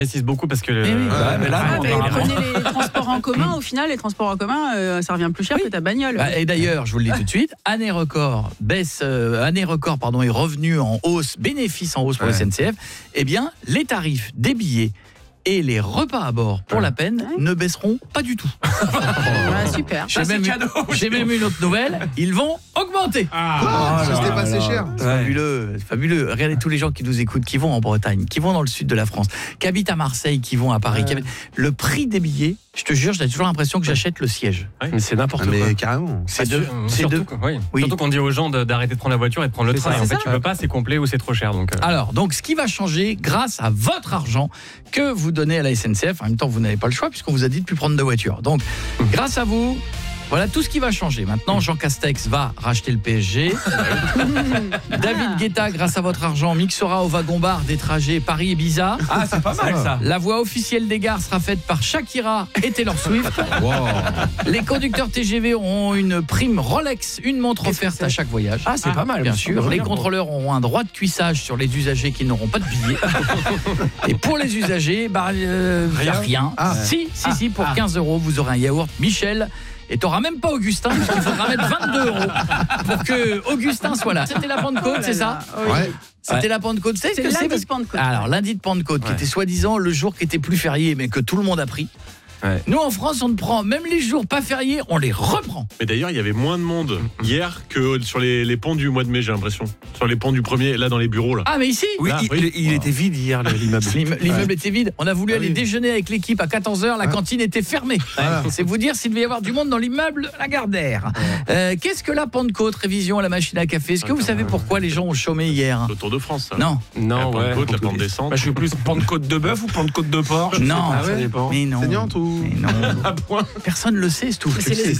Précise beaucoup parce que prenez les transports en commun. Au final, les transports en commun, ça revient plus cher que ta bagnole. Et d'ailleurs, je vous le dis tout de suite, année record est revenu en hausse, bénéfice en hausse pour la SNCF. Eh bien, les tarifs des billets et les repas à bord, pour la peine, ne baisseront pas du tout. Super. J'ai même une autre nouvelle, ils vont augmenter. C'était pas assez cher. C'est fabuleux. Regardez tous les gens qui nous écoutent, qui vont en Bretagne, qui vont dans le sud de la France, qui habitent à Marseille, qui vont à Paris. Le prix des billets, je te jure, j'ai toujours l'impression que j'achète le siège. Mais c'est n'importe quoi. Mais carrément. Surtout qu'on dit aux gens d'arrêter de prendre la voiture et de prendre le train. En fait, tu peux pas, c'est complet ou c'est trop cher. Alors, ce qui va changer grâce à votre argent que vous donnez à la SNCF, en même temps, vous n'avez pas le choix puisqu'on vous a dit de plus prendre de voiture. Donc, grâce à vous, voilà tout ce qui va changer. Maintenant, Jean Castex va racheter le PSG. David Guetta, grâce à votre argent, mixera au wagon-bar des trajets Paris-Ibiza. Ah, c'est pas mal ça. La voix officielle des gares sera faite par Shakira et Taylor Swift. Les conducteurs TGV auront une prime Rolex, une montre offerte à chaque voyage. Ah, c'est pas mal. Bien sûr. Les contrôleurs auront un droit de cuissage sur les usagers qui n'auront pas de billets. Et pour les usagers, rien. Si, pour 15 €, vous aurez un yaourt Michel. Et t'auras même pas Augustin, parce qu'il faudra mettre 22 € pour que Augustin soit là. C'était la Pentecôte, c'est ça ? Ouais. C'était la Pentecôte, c'est lundi de Pentecôte. Alors, lundi de Pentecôte, qui était soi-disant le jour qui était plus férié, mais que tout le monde a pris. Nous, en France, on ne prend même les jours pas fériés, on les reprend. Mais d'ailleurs, il y avait moins de monde hier que sur les ponts du mois de mai, j'ai l'impression. Sur les ponts du 1er, là, dans les bureaux. Là. Ah, mais ici Il était vide hier, l'immeuble. L'immeuble était vide. On a voulu aller déjeuner avec l'équipe à 14h, la cantine était fermée. C'est vous dire s'il devait y avoir du monde dans l'immeuble Lagardère. Qu'est-ce que la Pentecôte, révision à la machine à café? Est-ce que vous savez pourquoi les gens ont chômé hier? Le Tour de France, ça. Non. La Pentecôte, la pente descente. Je suis plus Pentecôte de bœuf ou Pentecôte de porc? Non. Ça dépend. Mais non. Saignante ou... Mais non. Personne ne le sait, c'est tout.